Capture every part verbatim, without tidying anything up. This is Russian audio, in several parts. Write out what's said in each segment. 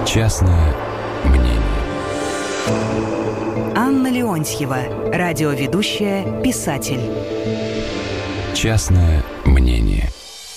Частное мнение. Анна Леонтьева, радиоведущая, писатель. Частное мнение.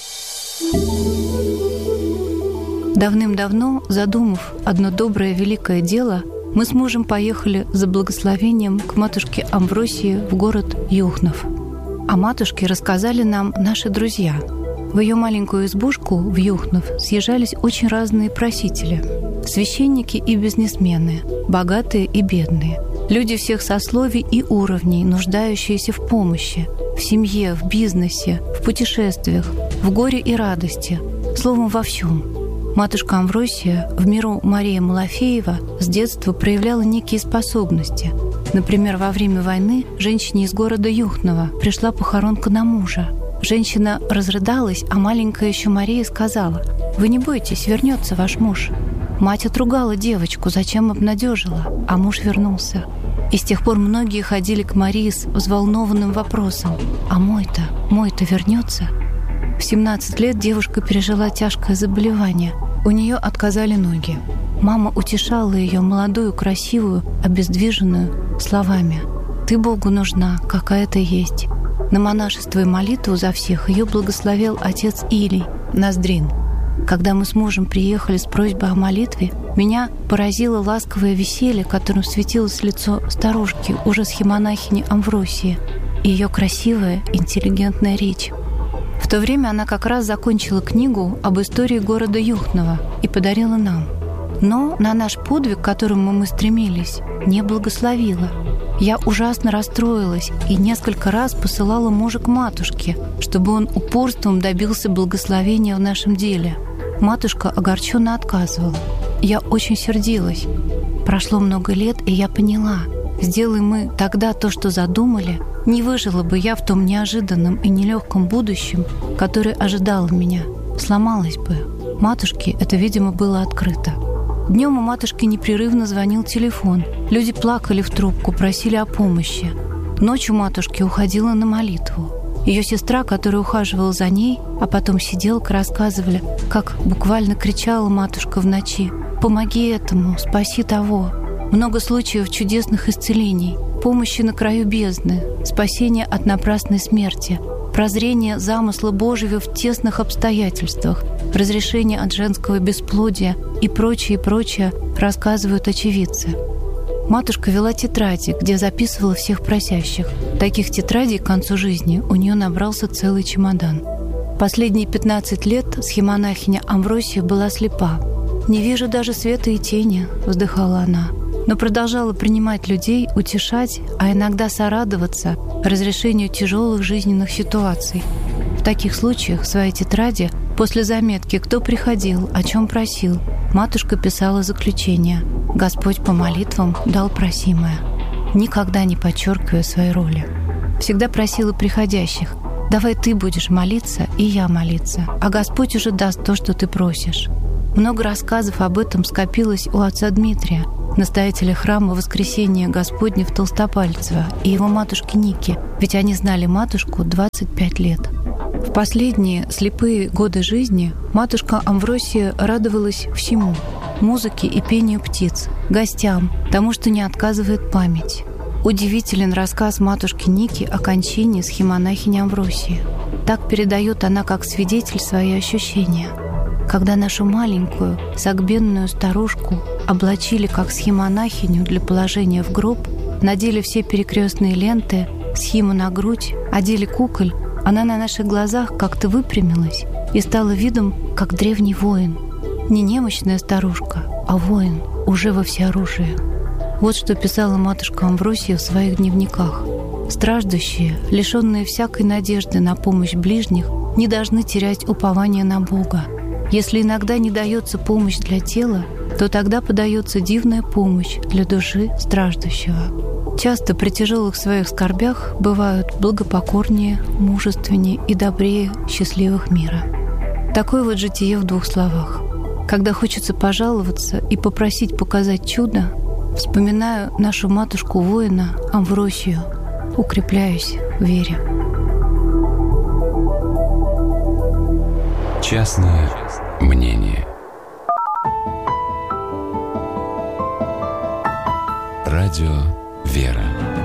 Давным-давно, задумав одно доброе великое дело, мы с мужем поехали за благословением к матушке Амвросии в город Юхнов. О матушке рассказали нам наши друзья. В ее маленькую избушку в Юхнов съезжались очень разные просители. Священники и бизнесмены, богатые и бедные, люди всех сословий и уровней, нуждающиеся в помощи, в семье, в бизнесе, в путешествиях, в горе и радости, словом, во всем. Матушка Амвросия, в миру Мария Малафеева, с детства проявляла некие способности. Например, во время войны женщине из города Юхнова пришла похоронка на мужа. Женщина разрыдалась, а маленькая еще Мария сказала: «Вы не бойтесь, вернется ваш муж». Мать отругала девочку, зачем обнадежила, а муж вернулся. И с тех пор многие ходили к Марии с взволнованным вопросом: «А мой-то, мой-то вернется?» В семнадцать лет девушка пережила тяжкое заболевание. У нее отказали ноги. Мама утешала ее, молодую, красивую, обездвиженную, словами: «Ты Богу нужна, какая ты есть». На монашество и молитву за всех ее благословил отец Илий Ноздрин. Когда мы с мужем приехали с просьбой о молитве, меня поразило ласковое веселье, которым светилось лицо старушки, уже схимонахини Амвросии, и ее красивая, интеллигентная речь. В то время она как раз закончила книгу об истории города Юхнова и подарила нам. Но на наш подвиг, к которому мы стремились, не благословила. Я ужасно расстроилась и несколько раз посылала мужа к матушке, чтобы он упорством добился благословения в нашем деле. Матушка огорченно отказывала. Я очень сердилась. Прошло много лет, и я поняла: сделай мы тогда то, что задумали, не выжила бы я в том неожиданном и нелегком будущем, которое ожидало меня. Сломалась бы. Матушке это, видимо, было открыто. Днем у матушки непрерывно звонил телефон. Люди плакали в трубку, просили о помощи. Ночью матушке уходила на молитву. Ее сестра, которая ухаживала за ней, а потом сиделка, рассказывали, как буквально кричала матушка в ночи: «Помоги этому, спаси того». Много случаев чудесных исцелений, помощи на краю бездны, спасения от напрасной смерти, прозрение замысла Божьего в тесных обстоятельствах, разрешение от женского бесплодия и прочее, и прочее рассказывают очевидцы. Матушка вела тетради, где записывала всех просящих. Таких тетрадей к концу жизни у нее набрался целый чемодан. Последние пятнадцать лет схимонахиня Амвросия была слепа. «Не вижу даже света и тени», — вздыхала она, но продолжала принимать людей, утешать, а иногда сорадоваться разрешению тяжелых жизненных ситуаций. В таких случаях в своей тетради после заметки, кто приходил, о чем просил, матушка писала заключение: «Господь по молитвам дал просимое», никогда не подчеркивая своей роли. Всегда просила приходящих: «Давай ты будешь молиться, и я молиться, а Господь уже даст то, что ты просишь». Много рассказов об этом скопилось у отца Дмитрия, настоятеля храма Воскресения Господня в Толстопальцево, и его матушки Ники, ведь они знали матушку двадцать пять лет. В последние слепые годы жизни матушка Амвросия радовалась всему — музыке и пению птиц, гостям, тому, что не отказывает память. Удивителен рассказ матушки Ники о кончине схимонахини Амвросии. Так передает она как свидетель свои ощущения. Когда нашу маленькую, согбенную старушку облачили как схимонахиню для положения в гроб, надели все перекрестные ленты, схиму на грудь, одели куколь, она на наших глазах как-то выпрямилась и стала видом, как древний воин. Не немощная старушка, а воин, уже во всеоружии. Вот что писала матушка Амвросия в своих дневниках. «Страждущие, лишенные всякой надежды на помощь ближних, не должны терять упование на Бога. Если иногда не дается помощь для тела, то тогда подается дивная помощь для души страждущего. Часто при тяжелых своих скорбях бывают благопокорнее, мужественнее и добрее счастливых мира». Такое вот житие в двух словах. Когда хочется пожаловаться и попросить показать чудо, вспоминаю нашу матушку-воина Амвросию, укрепляюсь в вере. Частное мнение. Радио «Вера».